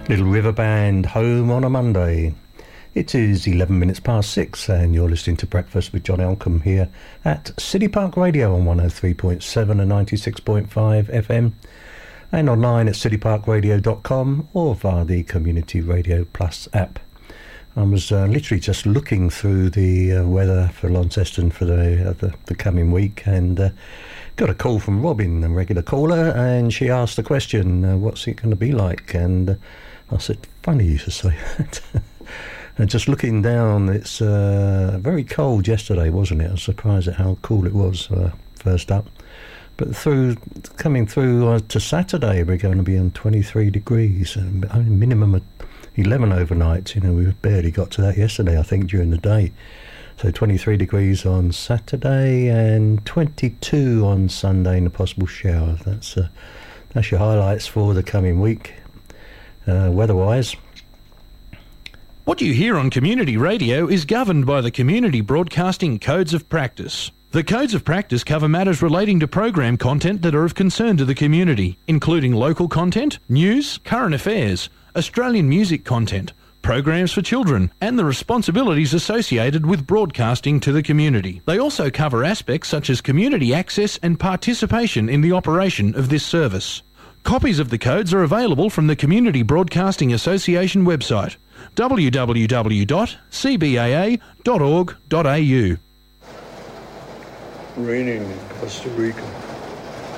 Little River Band, Home on a Monday. It is 11 minutes past 6 and you're listening to Breakfast with John Elcombe here at City Park Radio on 103.7 and 96.5 FM and online at cityparkradio.com or via the Community Radio Plus app. I was literally just looking through the weather for Launceston for the coming week and got a call from Robin, a regular caller, and she asked the question, what's it going to be like? And I said, funny you should say that. And just looking down, it's very cold yesterday, wasn't it? I was surprised at how cool it was first up. But coming through to Saturday, we're going to be on 23 degrees, only minimum of 11 overnight. You know, we barely got to that yesterday, I think, during the day. So 23 degrees on Saturday and 22 on Sunday in a possible shower. That's your highlights for the coming week, weather-wise. What you hear on Community Radio is governed by the Community Broadcasting Codes of Practice. The Codes of Practice cover matters relating to program content that are of concern to the community, including local content, news, current affairs, Australian music content, programs for children, and the responsibilities associated with broadcasting to the community. They also cover aspects such as community access and participation in the operation of this service. Copies of the codes are available from the Community Broadcasting Association website, www.cbaa.org.au. Raining in Costa Rica.